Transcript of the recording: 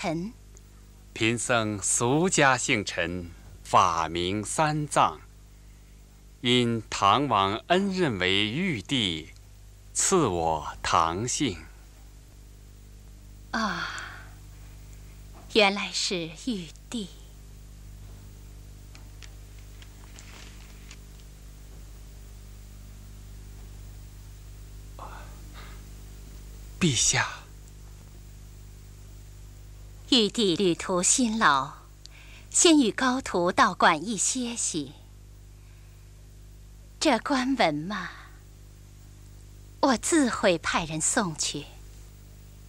臣。 贫僧俗家姓陈，法名三藏。因唐王恩任为玉帝，赐我唐姓。 原来是玉帝。 陛下， 玉帝旅途辛劳，先与高徒到馆驿歇息。这官文嘛，我自会派人送去。